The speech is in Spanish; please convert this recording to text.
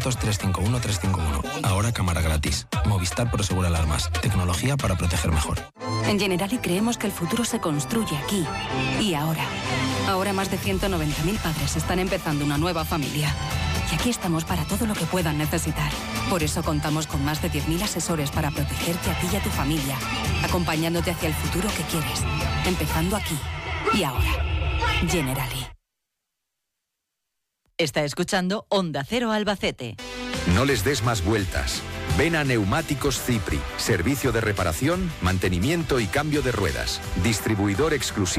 900-351-351. Ahora cámara gratis. Movistar Prosegura Alarmas. Tecnología para proteger mejor. En Generali creemos que el futuro se construye aquí y ahora. Ahora más de 190.000 padres están empezando una nueva familia. Y aquí estamos para todo lo que puedan necesitar. Por eso contamos con más de 10.000 asesores para protegerte a ti y a tu familia, acompañándote hacia el futuro que quieres. Empezando aquí y ahora. Generali. Está escuchando Onda Cero Albacete. No les des más vueltas. Ven a Neumáticos Cipri. Servicio de reparación, mantenimiento y cambio de ruedas. Distribuidor exclusivo.